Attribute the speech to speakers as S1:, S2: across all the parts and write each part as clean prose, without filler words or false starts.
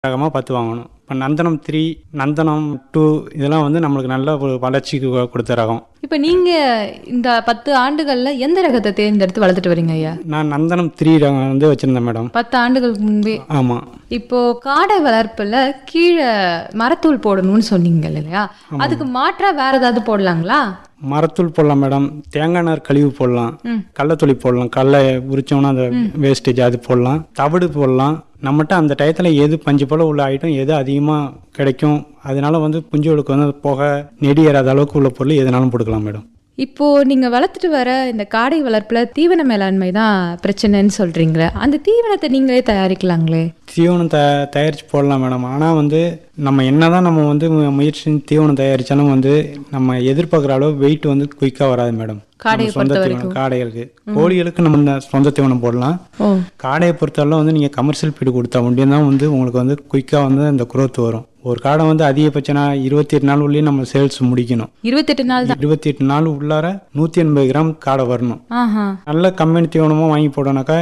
S1: ரகமாக பார்த்து வாங்கணும். இப்போ நந்தனம் 3, நந்தனம் 2 இதெல்லாம் வந்து நம்மளுக்கு நல்ல ஒரு வளர்ச்சிக்கு கொடுத்த ரகம்.
S2: இப்போ நீங்கள் இந்த 10 ஆண்டுகளில் எந்த ரகத்தை தேர்ந்தெடுத்து வளர்த்துட்டு வரீங்க ஐயா?
S1: நான் நந்தனம் 3 ரகம் வந்து வச்சுருந்தேன் மேடம்.
S2: 10 ஆண்டுகளுக்கு முன்பே.
S1: ஆமாம்.
S2: இப்போ காடை வளர்ப்பில் கீழே மரத்தூள் போடணும்னு சொன்னீங்க இல்லையா? அதுக்கு மாற்றா வேற ஏதாவது போடலாங்களா?
S1: மரத்தூள் போடலாம் மேடம், தேங்காய் நார் கழிவு போடலாம், கடலத்தொளி போடலாம், கடலை உரிச்சோம்னா அந்த வேஸ்டேஜ் அது போடலாம், தவிடு போடலாம். நம்மகிட்ட அந்த டயத்தில் எது பஞ்சு போல் உள்ள ஐட்டம் எது அதிகமாக கிடைக்கும், அதனால வந்து குஞ்சுகளுக்கு வந்து போக நெடி ஏறாத அளவுக்கு உள்ள பொருள் எதுனாலும் போட்டுக்கலாம் மேடம்.
S2: இப்போ நீங்க வளர்த்துட்டு வர இந்த காடை வளர்ப்புல தீவன மேலாண்மை தான் பிரச்சனைன்னு சொல்றீங்களே, அந்த தீவனத்தை நீங்களே தயாரிக்கலாங்களே?
S1: தீவனம் தயாரித்து போடலாம் மேடம். ஆனால் வந்து நம்ம என்னதான் நம்ம வந்து முயற்சி தீவனம் தயாரித்தாலும் வந்து நம்ம எதிர்பார்க்குற அளவு வெயிட் வந்து குயிக்காக வராது மேடம். சொந்த தீவனம் காடைகளுக்கு, கோழிகளுக்கு நம்ம சொந்த தீவனம் போடலாம். காடையை பொறுத்தவரை வந்து நீங்கள் கமர்ஷியல் ஃபீடு கொடுத்தா முடியும் தான் வந்து உங்களுக்கு வந்து குயிக்காக வந்து அந்த குரோத் வரும். ஒரு காடை வந்து அதிகபட்சம்னா 28 நாள் உள்ளே நம்ம சேல்ஸ் முடிக்கணும்.
S2: 28 நாள் தான்.
S1: 28 நாள் உள்ளார 180 கிராம் காடை வரணும். நல்ல கம்பெனி தீவனமும் வாங்கி போட்டோம்னாக்கா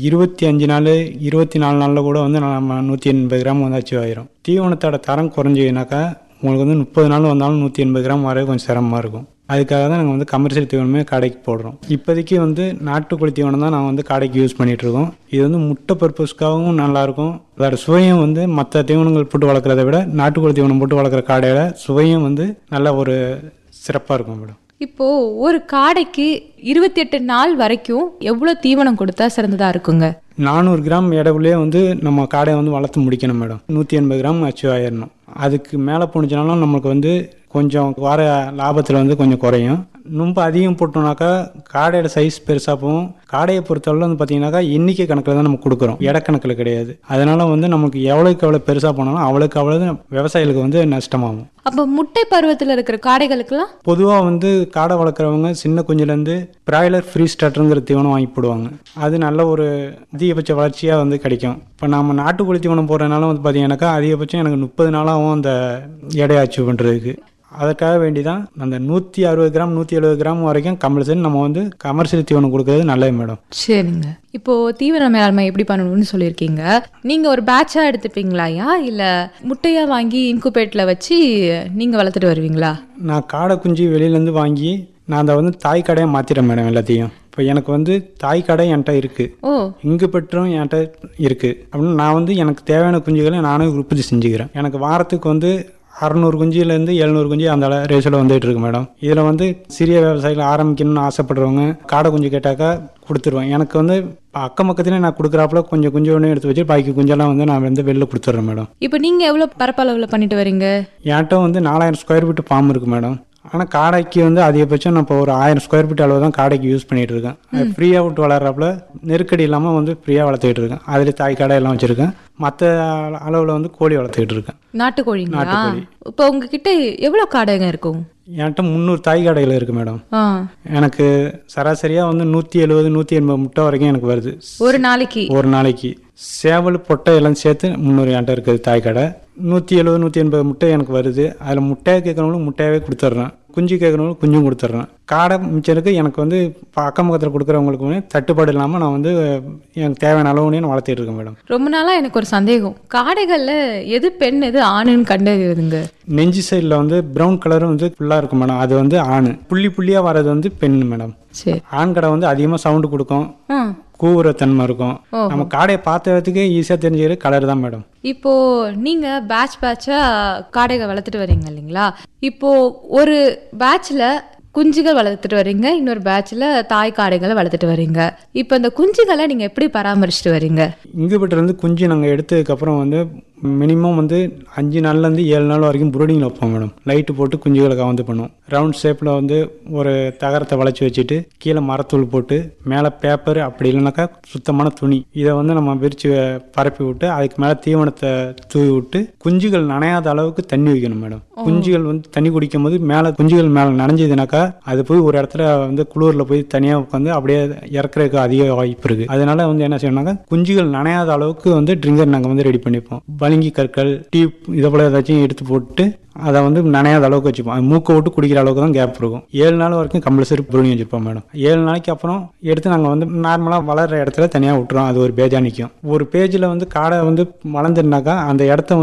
S1: 25 நாள் 24 நாளில் கூட வந்து நம்ம 180 கிராம் வந்து அச்சீவ் ஆயிரும். தீவனத்தோட தரம் குறைஞ்சினாக்கா உங்களுக்கு வந்து 30 நாள் வந்தாலும் 180 கிராம் வர கொஞ்சம் சிரமமாக இருக்கும். அதுக்காக தான் நாங்கள் வந்து கமர்ஷியல் தீவனமே கடைக்கு போடுறோம். இப்போதைக்கு வந்து நாட்டுக்கோழி தீவனம் தான் நாங்கள் வந்து கடைக்கு யூஸ் பண்ணிகிட்ருக்கோம். இது வந்து முட்டை பர்பஸ்க்காகவும் நல்லாயிருக்கும். அதோட சுவையும் வந்து மற்ற தீவனங்கள் போட்டு வளர்க்குறத விட நாட்டுக்கோழி தீவனம் போட்டு வளர்க்குற காடையோட சுவையும் வந்து நல்ல ஒரு சிறப்பாக இருக்கும் மேடம்.
S2: இப்போ ஒரு காடைக்கு 28 நாள் வரைக்கும் எவ்வளோ தீவனம் கொடுத்தா சிறந்ததா இருக்குங்க?
S1: 400 கிராம் எடைக்குள்ளேயே வந்து நம்ம காடையை வந்து வளர்த்து முடிக்கணும் மேடம். 180 கிராம் அச்சீவ் ஆயிடணும். அதுக்கு மேலே போணுச்சுனாலும் நமக்கு வந்து கொஞ்சம் வர லாபத்தில் வந்து கொஞ்சம் குறையும். ரொம்ப அதிகம் போட்டோம்னாக்கா காடையோட சைஸ் பெருசாக போகும். காடையை பொறுத்தவரை வந்து பார்த்தீங்கன்னாக்கா எண்ணிக்கை கணக்கில் தான் நம்ம கொடுக்குறோம், இடக்கணக்கில் கிடையாது. அதனால வந்து நமக்கு எவ்வளோக்கு எவ்வளோ பெருசாக போனாலும் அவ்வளோக்கு அவ்வளோ விவசாயிகளுக்கு வந்து நஷ்டமாகும்.
S2: அப்போ முட்டை பருவத்தில் இருக்கிற காடைகளுக்கெல்லாம்
S1: பொதுவாக வந்து காடை வளர்க்குறவங்க சின்ன குஞ்சுலேருந்து பிராய்லர் ஃப்ரீ ஸ்டார்டருங்கிற தீவனம் வாங்கி போடுவாங்க. அது நல்ல ஒரு அதிகபட்ச வளர்ச்சியாக வந்து கிடைக்கும். இப்போ நம்ம நாட்டுக்கோழி தீவனம் போடுறதுனால வந்து பார்த்தீங்கன்னாக்கா அதிகபட்சம் எனக்கு 30 நாளாகவும் அந்த எடையை அச்சீவ் பண்ணுறதுக்கு. அதற்காக வேண்டி தான் அந்த 160 கிராம் 170 கிராம் வரைக்கும் கம்பல்சரி நம்ம வந்து கமர்ஷியல் தீவனம் கொடுக்கறது நல்லது மேடம்.
S2: சரிங்க. இப்போ தீவன மேலாண்மை எப்படி பண்ணணும்னு சொல்லியிருக்கீங்க. நீங்கள் ஒரு பேட்சாக எடுத்துப்பீங்களாயா இல்லை முட்டையாக வாங்கி இன்குபேட்டில் வச்சு நீங்கள் வளர்த்துட்டு வருவீங்களா? நான்
S1: காடை குஞ்சு வெளியிலேருந்து வாங்கி நான் அதை வந்து தாய் கடையை மாற்றிட்டேன் மேடம் எல்லாத்தையும். இப்போ எனக்கு வந்து தாய் கடை என்கிட்ட இருக்குது, இன்குபேட்டரும் என்கிட்ட இருக்குது. அப்படின்னு நான் வந்து எனக்கு தேவையான குஞ்சுகளை நானே உற்பத்தி செஞ்சுக்கிறேன். எனக்கு வாரத்துக்கு வந்து 600 குஞ்சிலேருந்து 700 குஞ்சு அந்த ரேஷியோவில் வந்துட்டு இருக்கு மேடம். இதில் வந்து சிறிய விவசாயிகள் ஆரம்பிக்கணும்னு ஆசைப்படுறவங்க காடை குஞ்சு கேட்டாக்கா கொடுத்துருவேன். எனக்கு வந்து அக்கம் பக்கத்துலேயே நான் கொடுக்குறாப்புல கொஞ்சம் குஞ்சு ஒன்று எடுத்து வச்சு பாக்கி குஞ்செல்லாம் வந்து நான் வந்து வெளில கொடுத்துட்றேன் மேடம்.
S2: இப்போ நீங்கள் எவ்வளோ பரப்பளவில் பண்ணிட்டு வரீங்க?
S1: என்கிட்ட வந்து 4000 ஸ்கொயர் ஃபீட் ஃபார்ம் இருக்குது மேடம். ஆனால் காடைக்கு வந்து அதிகபட்சம் நான் இப்போ ஒரு 1000 ஸ்கொயர் ஃபீட் அளவு தான் காடைக்கு யூஸ் பண்ணிகிட்டு இருக்கேன். ஃப்ரீயாக விட்டு வளர்றாப்புல நெருக்கடி இல்லாமல் வந்து ஃப்ரீயாக வளர்த்துக்கிட்டு இருக்கேன். அதில் தாய் கடை எல்லாம் வச்சுருக்கேன். மற்ற அளவில் வந்து கோழி வளர்த்துக்கிட்டு இருக்கேன்.
S2: நாட்டுக்கோழி. இப்போ உங்ககிட்ட எவ்வளோ காடைங்க இருக்கும்?
S1: என்கிட்ட 300 தாய் காடைகள் இருக்குது மேடம். எனக்கு சராசரியாக வந்து 170 180 முட்டை வரைக்கும் எனக்கு வருது ஒரு நாளைக்கு. சேவல் பொட்டை எல்லாம் சேர்த்து 300 என்கிட்ட இருக்குது தாய் கடை. 170 180 முட்டை எனக்கு வருது. அதில் முட்டையை கேட்குறவங்களுக்கு முட்டையாவே கொடுத்துட்றேன், குஞ்சு கேட்குறவங்களுக்கு குஞ்சும் கொடுத்துட்றேன். காடை மிச்சருக்கு எனக்கு வந்து அக்கம் பக்கத்தில் கொடுக்குறவங்களுக்கு வந்து தட்டுப்பாடு இல்லாமல் நான் வந்து எனக்கு தேவையான அளவுனே நான் வளர்த்திட்டு இருக்கேன் மேடம்.
S2: ரொம்ப நாளாக எனக்கு ஒரு சந்தேகம், காடைகளில் எது பெண் எது ஆணுன்னு கண்டறிவதுங்க?
S1: நெஞ்சு சைடில் வந்து ப்ரௌன் கலரும் வந்து ஃபுல்லாக இருக்கும் மேடம், அது வந்து ஆணு. புள்ளி புள்ளியாக வர்றது வந்து பெண் மேடம்.
S2: சரி.
S1: ஆண் கடை வந்து அதிகமாக சவுண்டு கொடுக்கும், கூவுற தன்மை இருக்கும். நம்ம காடையை பார்த்ததுக்கே ஈஸியாக தெரிஞ்சுக்கிற கலர் தான் மேடம்.
S2: இப்போ நீங்க பேட்சா காடைகள் வளர்த்துட்டு வரீங்க இல்லைங்களா? இப்போ ஒரு பேட்ச்ல குஞ்சுகள் வளர்த்துட்டு வரீங்க, இன்னொரு பேட்ச்ல தாய் காடைகளை வளர்த்துட்டு வரீங்க. இப்போ இந்த குஞ்சுகளை நீங்க எப்படி பராமரிச்சுட்டு வரீங்க? இங்குபெட்டர் வந்து குஞ்சு நாங்கள் எடுத்ததுக்கப்புறம் வந்து மினிமம் வந்து 5 நாள்லேருந்து 7 நாள் வரைக்கும் ப்ரூடிங்கில் வைப்போம் மேடம். லைட்டு போட்டு குஞ்சுகளை கவர்ந்து பண்ணுவோம். ரவுண்ட் ஷேப்பில் வந்து ஒரு தகரத்தை வளைச்சி வச்சுட்டு கீழே மரத்தூள் போட்டு மேலே பேப்பர், அப்படி இல்லைனாக்கா சுத்தமான துணி, இதை வந்து நம்ம விரித்து பரப்பி விட்டு அதுக்கு மேலே தீவனத்தை தூவி விட்டு குஞ்சுகள் நனையாத அளவுக்கு தண்ணி வைக்கணும் மேடம். குஞ்சுகள் வந்து தண்ணி குடிக்கும் போது மேலே குஞ்சுகள் மேலே நனைஞ்சதுனாக்கா அது போய் ஒரு இடத்துல வந்து குளிரில் போய் தனியாக உட்காந்து அப்படியே இறக்குறதுக்கு அதிக வாய்ப்பு இருக்குது. அதனால வந்து என்ன செய்யணும்னாக்கா குஞ்சுகள் நனையாத அளவுக்கு வந்து ட்ரிங்கர் நாங்கள் வந்து ரெடி பண்ணிப்போம்.
S1: பதுங்கி கற்கள் டியூப் இதை போல ஏதாச்சும் எடுத்து போட்டு அதை வந்து நனையாத அளவுக்கு வச்சுப்போம். அது மூக்கை விட்டு குடிக்கிற அளவுக்கு தான் கேப் இருக்கும். 7 நாள் வரைக்கும் கம்பல்சரி ப்ரூனிங் வச்சுருப்போம் மேடம். 7 நாளைக்கு அப்புறம் எடுத்து நாங்கள் வந்து நார்மலாக வளர்கிற இடத்துல தனியாக விட்டுறோம். அது ஒரு பேஜாக நிற்கும். ஒரு பேஜில் வந்து காடை வந்து வளர்ந்துருந்தாக்கா அந்த இடத்த